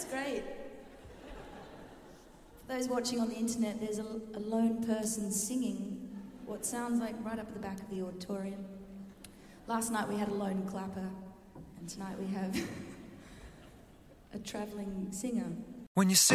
It's great. For those watching on the internet, there's a lone person singing what sounds like right up at the back of the auditorium. Last night we had a lone clapper, and tonight we have a travelling singer. When you